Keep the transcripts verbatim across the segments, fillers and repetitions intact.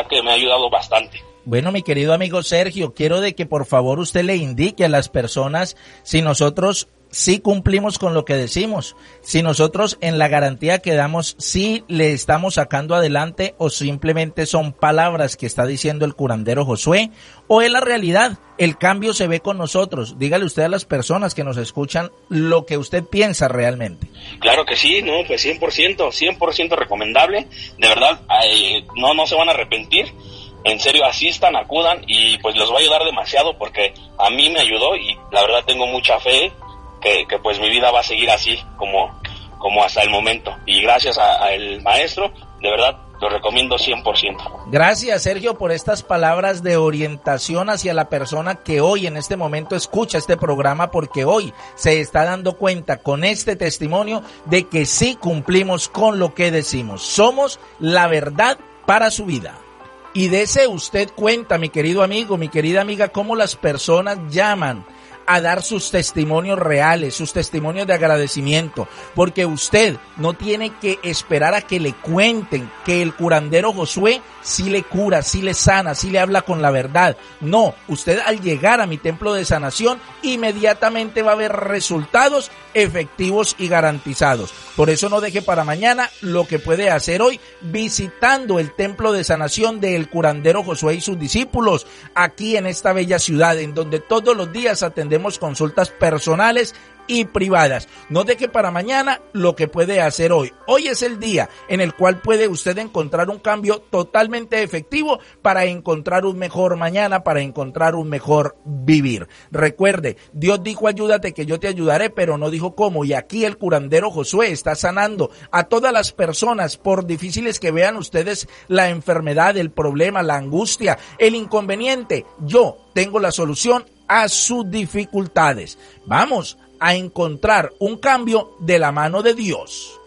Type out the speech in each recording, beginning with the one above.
verdad que me ha ayudado bastante. Bueno, mi querido amigo Sergio, quiero de que por favor usted le indique a las personas si nosotros sí cumplimos con lo que decimos, si nosotros en la garantía que damos sí le estamos sacando adelante o simplemente son palabras que está diciendo el curandero Josué o es la realidad, el cambio se ve con nosotros. Dígale usted a las personas que nos escuchan lo que usted piensa realmente. Claro que sí, no, pues cien por ciento, cien por ciento recomendable, de verdad, eh, no, no se van a arrepentir. En serio, asistan, acudan y pues les va a ayudar demasiado porque a mí me ayudó y la verdad tengo mucha fe que, que pues mi vida va a seguir así como, como hasta el momento. Y gracias al maestro, de verdad, lo recomiendo cien por ciento. Gracias, Sergio, por estas palabras de orientación hacia la persona que hoy en este momento escucha este programa, porque hoy se está dando cuenta con este testimonio de que sí cumplimos con lo que decimos. Somos la verdad para su vida. Y dese usted cuenta, mi querido amigo, mi querida amiga, cómo las personas llaman a dar sus testimonios reales, sus testimonios de agradecimiento, porque usted no tiene que esperar a que le cuenten que el curandero Josué sí le cura, sí le sana, sí le habla con la verdad. No, usted al llegar a mi templo de sanación, inmediatamente va a ver resultados efectivos y garantizados. Por eso no deje para mañana lo que puede hacer hoy visitando el templo de sanación del curandero Josué y sus discípulos, aquí en esta bella ciudad, en donde todos los días atendemos consultas personales y privadas. No deje para mañana lo que puede hacer hoy. Hoy es el día en el cual puede usted encontrar un cambio totalmente efectivo para encontrar un mejor mañana, para encontrar un mejor vivir. Recuerde, Dios dijo ayúdate que yo te ayudaré, pero no dijo cómo. Y aquí el curandero Josué está sanando a todas las personas, por difíciles que vean ustedes la enfermedad, el problema, la angustia, el inconveniente. Yo tengo la solución a sus dificultades. Vamos a encontrar un cambio de la mano de Dios.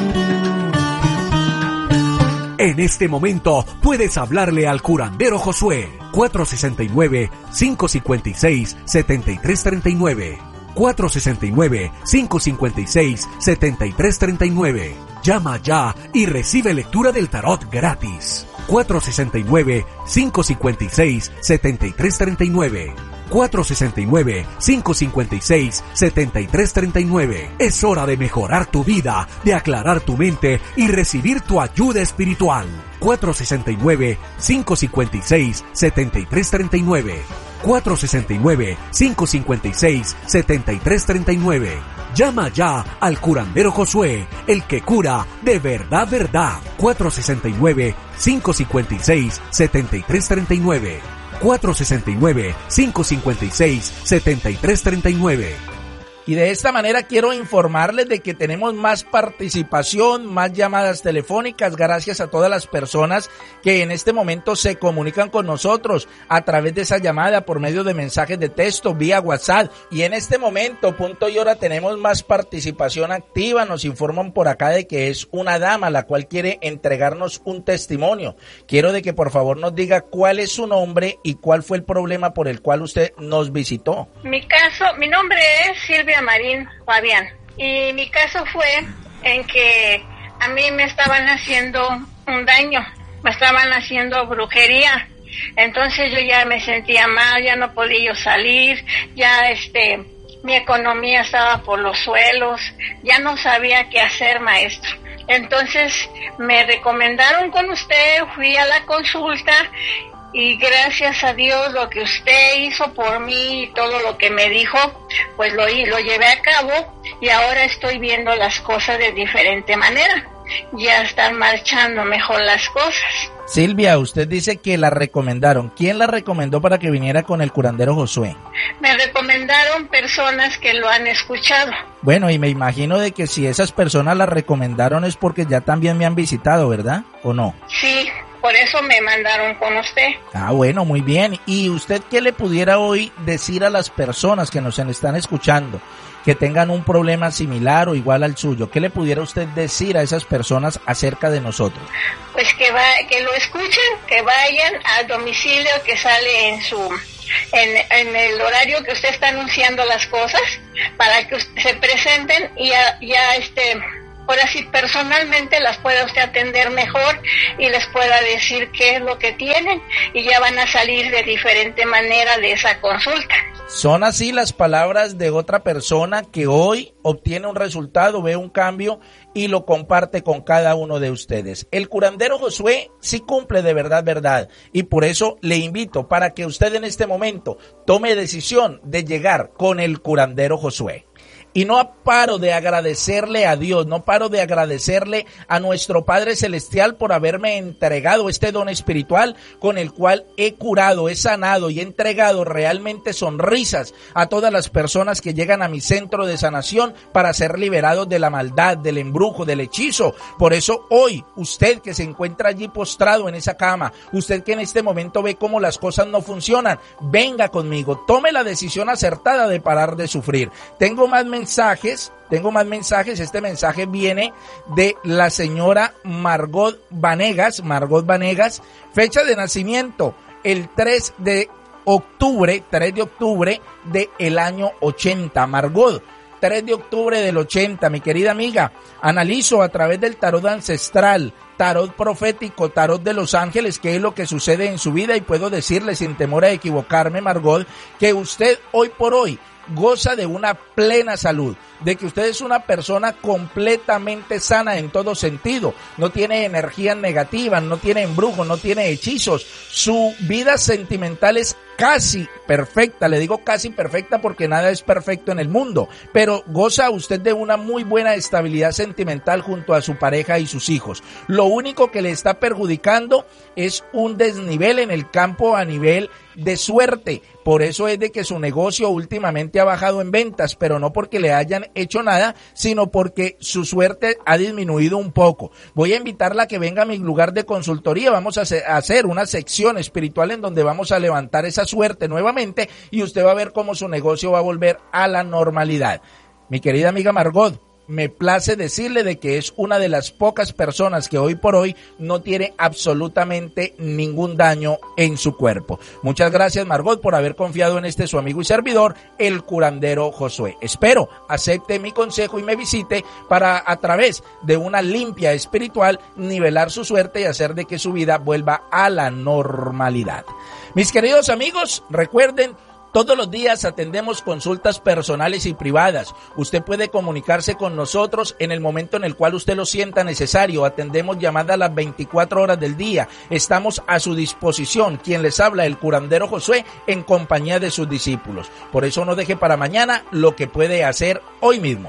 En este momento puedes hablarle al curandero Josué. cuatro sesenta y nueve, cinco cincuenta y seis, setenta y tres treinta y nueve. cuatro sesenta y nueve, cinco cincuenta y seis, setenta y tres treinta y nueve. Llama ya y recibe lectura del tarot gratis. cuatro sesenta y nueve, cinco cincuenta y seis, setenta y tres treinta y nueve. cuatro sesenta y nueve, cinco cincuenta y seis, setenta y tres treinta y nueve. Es hora de mejorar tu vida, de aclarar tu mente y recibir tu ayuda espiritual. cuatro sesenta y nueve, cinco cincuenta y seis, setenta y tres treinta y nueve. cuatro sesenta y nueve, cinco cincuenta y seis, setenta y tres treinta y nueve. Llama ya al curandero Josué, el que cura de verdad, verdad. cuatro sesenta y nueve, cinco cincuenta y seis, setenta y tres treinta y nueve. cuatro sesenta y nueve, cinco cincuenta y seis, setenta y tres treinta y nueve. Y de esta manera quiero informarles de que tenemos más participación, más llamadas telefónicas, gracias a todas las personas que en este momento se comunican con nosotros a través de esa llamada por medio de mensajes de texto, vía WhatsApp. Y en este momento, punto y hora, tenemos más participación activa. Nos informan por acá de que es una dama la cual quiere entregarnos un testimonio. Quiero de que por favor nos diga cuál es su nombre y cuál fue el problema por el cual usted nos visitó. Mi caso, mi nombre es Silvia Marín Fabián, y mi caso fue en que a mí me estaban haciendo un daño, me estaban haciendo brujería. Entonces yo ya me sentía mal, ya no podía yo salir, ya este mi economía estaba por los suelos, ya no sabía qué hacer, maestro. Entonces me recomendaron con usted, fui a la consulta y gracias a Dios lo que usted hizo por mí y todo lo que me dijo, pues lo, lo llevé a cabo y ahora estoy viendo las cosas de diferente manera. Ya están marchando mejor las cosas. Silvia, usted dice que la recomendaron. ¿Quién la recomendó para que viniera con el curandero Josué? Me recomendaron personas que lo han escuchado. Bueno, y me imagino de que si esas personas la recomendaron es porque ya también me han visitado, ¿verdad? ¿O no? Sí, por eso me mandaron con usted. Ah, bueno, muy bien. ¿Y usted qué le pudiera hoy decir a las personas que nos están escuchando, que tengan un problema similar o igual al suyo? ¿Qué le pudiera usted decir a esas personas acerca de nosotros? Pues que va, que lo escuchen, que vayan al domicilio que sale en su, en, en el horario que usted está anunciando las cosas, para que se presenten y ya, ya este, ahora sí personalmente las pueda usted atender mejor y les pueda decir qué es lo que tienen y ya van a salir de diferente manera de esa consulta. Son así las palabras de otra persona que hoy obtiene un resultado, ve un cambio y lo comparte con cada uno de ustedes. El curandero Josué sí cumple de verdad, verdad. Y por eso le invito para que usted en este momento tome decisión de llegar con el curandero Josué. Y no paro de agradecerle a Dios, no paro de agradecerle a nuestro Padre Celestial por haberme entregado este don espiritual con el cual he curado, he sanado y he entregado realmente sonrisas a todas las personas que llegan a mi centro de sanación para ser liberados de la maldad, del embrujo, del hechizo. Por eso hoy, usted que se encuentra allí postrado en esa cama, usted que en este momento ve cómo las cosas no funcionan, venga conmigo, tome la decisión acertada de parar de sufrir. Tengo más mensajes. Mensajes, tengo más mensajes. Este mensaje viene de la señora Margot Vanegas, Margot Vanegas, fecha de nacimiento el tres de octubre, tres de octubre del año ochenta. Margot, tres de octubre del ochenta, mi querida amiga, analizo a través del tarot ancestral, tarot profético, tarot de los ángeles, qué es lo que sucede en su vida y puedo decirle sin temor a equivocarme, Margot, que usted hoy por hoy goza de una plena salud, de que usted es una persona completamente sana en todo sentido, no tiene energías negativas, no tiene embrujos, no tiene hechizos, su vida sentimental es casi perfecta, le digo casi perfecta porque nada es perfecto en el mundo, pero goza usted de una muy buena estabilidad sentimental junto a su pareja y sus hijos. Lo único que le está perjudicando es un desnivel en el campo a nivel de suerte, por eso es de que su negocio últimamente ha bajado en ventas, pero no porque le hayan hecho nada, sino porque su suerte ha disminuido un poco. Voy a invitarla a que venga a mi lugar de consultoría, vamos a hacer una sección espiritual en donde vamos a levantar esa suerte nuevamente y usted va a ver cómo su negocio va a volver a la normalidad. Mi querida amiga Margot, me place decirle de que es una de las pocas personas que hoy por hoy no tiene absolutamente ningún daño en su cuerpo. Muchas gracias, Margot, por haber confiado en este su amigo y servidor, el curandero Josué. Espero acepte mi consejo y me visite para, a través de una limpia espiritual, nivelar su suerte y hacer de que su vida vuelva a la normalidad. Mis queridos amigos, recuerden, todos los días atendemos consultas personales y privadas. Usted puede comunicarse con nosotros en el momento en el cual usted lo sienta necesario. Atendemos llamadas las veinticuatro horas del día. Estamos a su disposición. Quien les habla, el curandero Josué, en compañía de sus discípulos. Por eso no deje para mañana lo que puede hacer hoy mismo.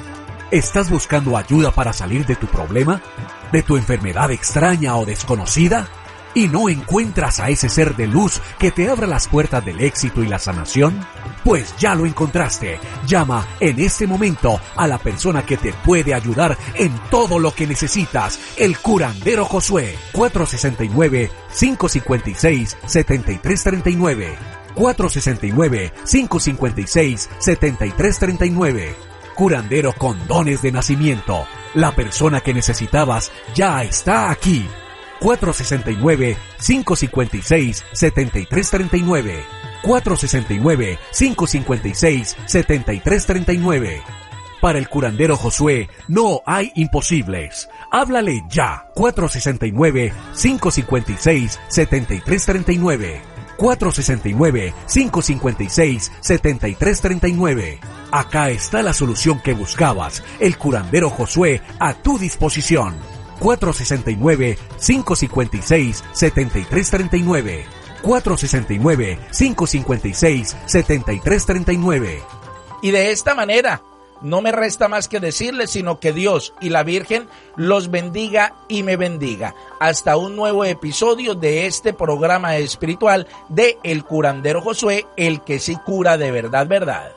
¿Estás buscando ayuda para salir de tu problema? ¿De tu enfermedad extraña o desconocida? ¿Y no encuentras a ese ser de luz que te abra las puertas del éxito y la sanación? Pues ya lo encontraste. Llama en este momento a la persona que te puede ayudar en todo lo que necesitas, el curandero Josué. cuatro seis nueve, cinco cinco seis, siete tres tres nueve. cuatro seis nueve, cinco cinco seis, siete tres tres nueve. Curandero con dones de nacimiento. La persona que necesitabas ya está aquí. cuatro seis nueve, cinco cinco seis, siete tres tres nueve. cuatro seis nueve, cinco cinco seis, siete tres tres nueve. Para el curandero Josué no hay imposibles. Háblale ya. cuatro seis nueve, cinco cinco seis, siete tres tres nueve. cuatro seis nueve, cinco cinco seis, siete tres tres nueve. Acá está la solución que buscabas. El curandero Josué a tu disposición. cuatro seis nueve, cinco cinco seis, siete tres tres nueve. cuatro seis nueve, cinco cinco seis, siete tres tres nueve. Y de esta manera, no me resta más que decirles, sino que Dios y la Virgen los bendiga y me bendiga. Hasta un nuevo episodio de este programa espiritual de El Curandero Josué, el que sí cura de verdad, verdad.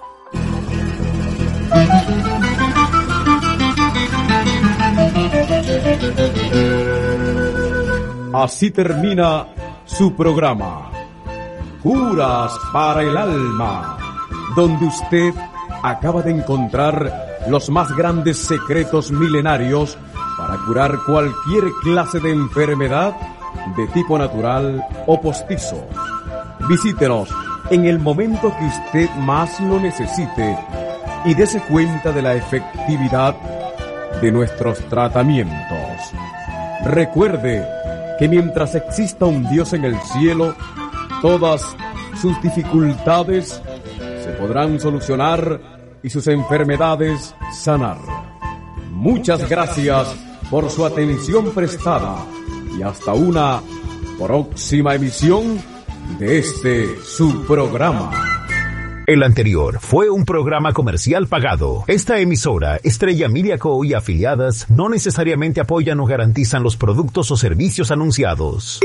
Así termina su programa, Curas para el Alma, donde usted acaba de encontrar los más grandes secretos milenarios para curar cualquier clase de enfermedad de tipo natural o postizo. Visítenos en el momento que usted más lo necesite y dése cuenta de la efectividad de nuestros tratamientos. Recuerde que mientras exista un Dios en el cielo, todas sus dificultades se podrán solucionar y sus enfermedades sanar. Muchas gracias por su atención prestada y hasta una próxima emisión de este su programa. El anterior fue un programa comercial pagado. Esta emisora, Estrella Media Co. y afiliadas, no necesariamente apoyan o garantizan los productos o servicios anunciados.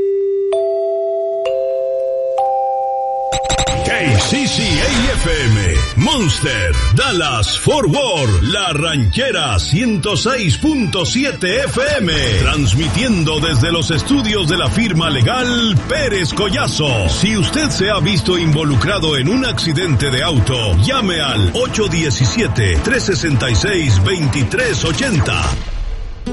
K C C A F M, Monster, Dallas, Fort Worth, La Ranchera ciento seis punto siete F M, transmitiendo desde los estudios de la firma legal Pérez Collazo. Si usted se ha visto involucrado en un accidente de auto, llame al ocho uno siete, tres seis seis, dos tres ocho cero.